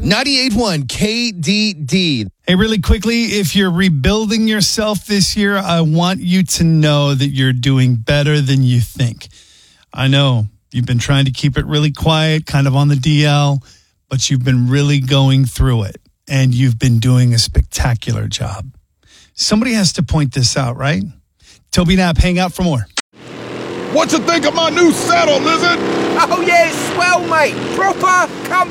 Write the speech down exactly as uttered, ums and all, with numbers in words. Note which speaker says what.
Speaker 1: ninety-eight point one K D D.
Speaker 2: Hey, really quickly, if you're rebuilding yourself this year, I want you to know that you're doing better than you think. I know you've been trying to keep it really quiet, kind of on the D L, but you've been really going through it, and you've been doing a spectacular job. Somebody has to point this out, right? Toby Knapp, hang out for more.
Speaker 3: What you think of my new saddle, Lizard?
Speaker 4: Oh, yeah, it's swell, mate. Proper come